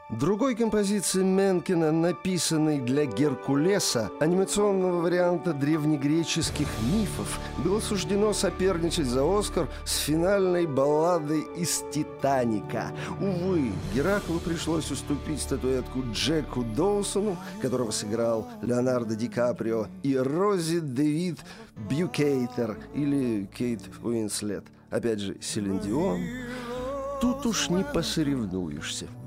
Другой композиции Менкена, написанной для Геркулеса, анимационного варианта древнегреческих мифов, было суждено соперничать за «Оскар» с финальной балладой из «Титаника». Увы, Гераклу пришлось уступить статуэтку Джеку Доусону, которого сыграл Леонардо Ди Каприо, и Рози Дэвид Бьюкейтер или Кейт Уинслет. Опять же, Селин Дион. Тут уж не посоревнуешься.